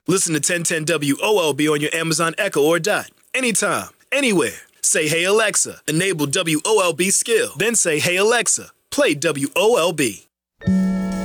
Listen to 1010 WOLB on your Amazon Echo or Dot. Anytime, anywhere. Say, "Hey Alexa, enable WOLB skill." Then say, "Hey Alexa, play WOLB."